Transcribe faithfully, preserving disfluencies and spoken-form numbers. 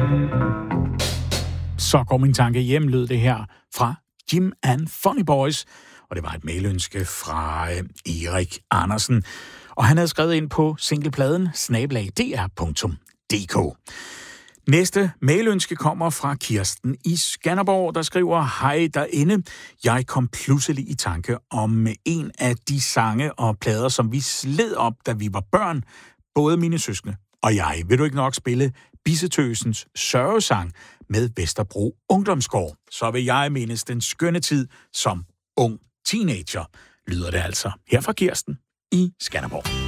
Så går min tanke hjem, lød det her fra Jim and Funny Boys, og det var et mailønske fra øh, Erik Andersen. Og han havde skrevet ind på singlepladen snabel-a d r punktum d k. Næste mailønske kommer fra Kirsten i Skanderborg, der skriver: Hej derinde. Jeg kom pludselig i tanke om en af de sange og plader, som vi sled op, da vi var børn, både mine søskende og jeg. Vil du ikke nok spille Bissetøsens sørgesang med Vesterbro Ungdomsgård? Så vil jeg mindes den skønne tid som ung teenager, lyder det altså her fra Kirsten i Skanderborg.